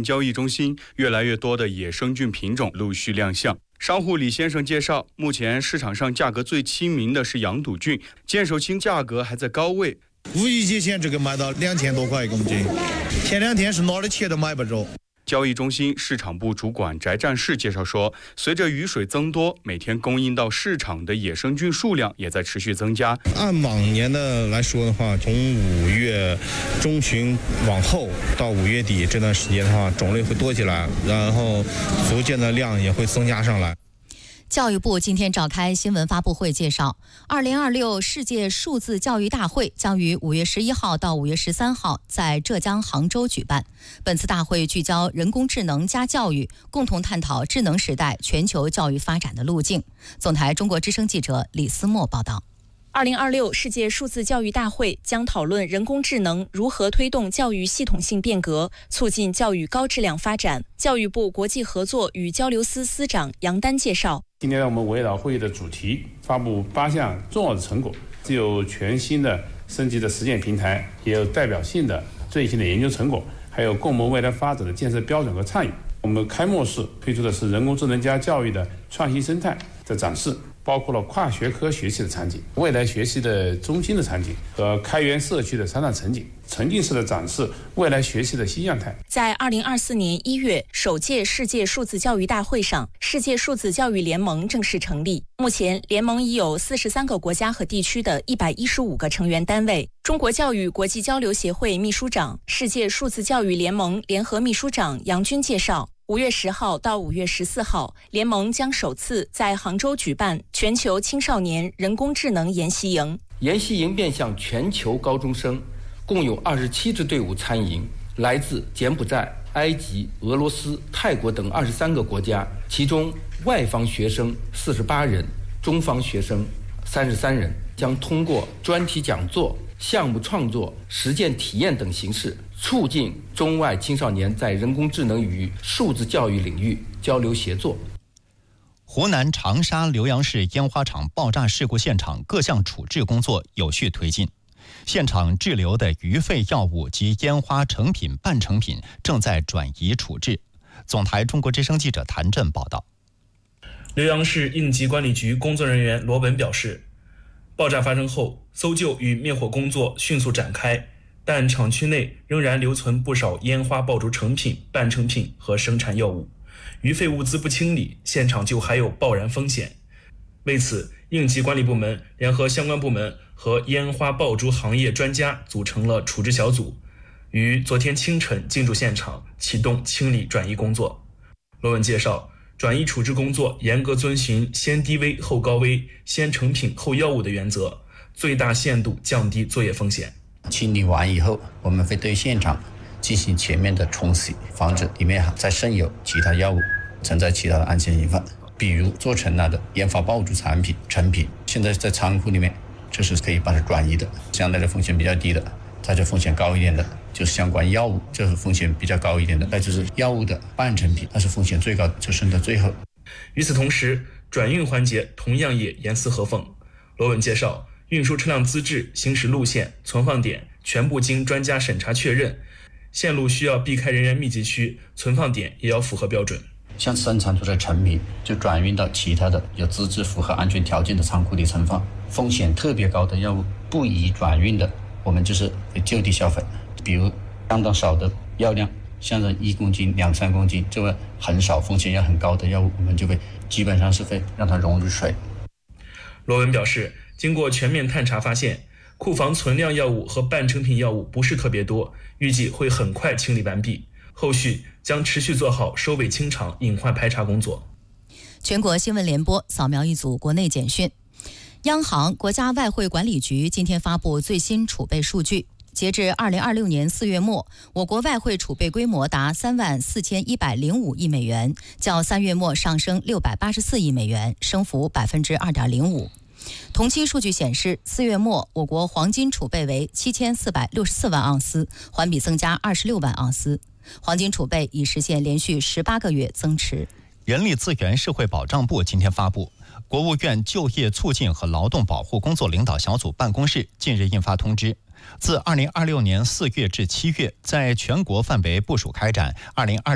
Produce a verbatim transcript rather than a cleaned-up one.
交易中心，越来越多的野生菌品种陆续亮相。商户李先生介绍，目前市场上价格最亲民的是羊肚菌，剑手青价格还在高位。 五一节前这个卖到两千多块一公斤，前两天是哪儿的钱都买不着。 交易中心市场部主管翟战士介绍说，随着雨水增多，每天供应到市场的野生菌数量也在持续增加。 按往年的来说的话，从五月中旬往后到五月底这段时间的话，种类会多起来，然后逐渐的量也会增加上来。 教育部今天召开新闻发布会，介绍二零二六世界数字教育大会将于五月十一号到五月十三号在浙江杭州举办。本次大会聚焦人工智能加教育，共同探讨智能时代全球教育发展的路径。总台中国之声记者李思墨报道。 二零二六世界数字教育大会将讨论人工智能如何推动教育系统性变革，促进教育高质量发展。教育部国际合作与交流司司长杨丹介绍， 今天我们围绕会议的主题，发布八项重要的成果，既有全新的升级的实践平台，也有代表性的最新的研究成果，还有共谋未来发展的建设标准和倡议。我们开幕式推出的是人工智能加教育的创新生态的展示，包括了跨学科学习的场景、未来学习的中心的场景和开源社区的商场场景，沉浸式的展示未来学习的新样态。 在二零二四年一月首届世界数字教育大会上，世界数字教育联盟正式成立。目前联盟已有四十三个国家和地区的一百一十五个成员单位。中国教育国际交流协会秘书长、世界数字教育联盟联合秘书长杨军介绍，五月十号到五月十四号，联盟将首次在杭州举办全球青少年人工智能研习营。 研习营面向全球高中生，共有二十七支队伍参营，来自柬埔寨、埃及、俄罗斯、泰国等二十三个国家，其中外方学生四十八人，中方学生三十三人，将通过专题讲座、项目创作、实践体验等形式，促进中外青少年在人工智能与数字教育领域交流协作。 湖南长沙浏阳市烟花厂爆炸事故现场各项处置工作有序推进，现场滞留的余废药物及烟花成品、半成品正在转移处置。总台中国之声记者谭震报道。 浏阳市应急管理局工作人员罗本表示，爆炸发生后，搜救与灭火工作迅速展开，但厂区内仍然留存不少烟花爆竹成品、半成品和生产药物，余废物资不清理，现场就还有爆燃风险。为此，应急管理部门联合相关部门和烟花爆竹行业专家组成了处置小组，于昨天清晨进驻现场，启动清理转移工作。罗文介绍，转移处置工作严格遵循先低危后高危、先成品后药物的原则，最大限度降低作业风险。 清理完以后，我们会对现场进行全面的冲洗，防止里面再渗有其他药物，存在其他的安全隐患，比如做成了的烟花爆竹产品成品，现在在仓库里面，这是可以把它转移的，相对的风险比较低的。它就风险高一点的，就是相关药物，这是风险比较高一点的，那就是药物的半成品，那是风险最高的，就剩到最后。 与此同时，转运环节同样也严丝合缝。罗文介绍，运输车辆资质、行驶路线、存放点全部经专家审查确认，线路需要避开人员密集区，存放点也要符合标准。 像生产出的成品就转运到其他的有资质符合安全条件的仓库里存放，风险特别高的药物不宜转运的，我们就是会就地销毁。比如相当少的药量，像这一公斤、两三公斤，这个很少风险也很高的药物，我们就会基本上是会让它溶入水。 罗文表示，经过全面探查发现，库房存量药物和半成品药物不是特别多，预计会很快清理完毕，后续将持续做好收尾清场、隐患排查工作。 全国新闻联播扫描一组国内简讯。央行、国家外汇管理局今天发布最新储备数据。截至二零二六年四月末，我国外汇储备规模达三万四千一百零五亿美元，较三月末上升六百八十四亿美元，升幅百分之二点零五。同期数据显示，四月末我国黄金储备为七千四百六十四万盎司，环比增加二十六万盎司，黄金储备已实现连续十八个月增持。 人力资源社会保障部今天发布，国务院就业促进和劳动保护工作领导小组办公室近日印发通知，自二零二六年四月至七月，在全国范围部署开展二零二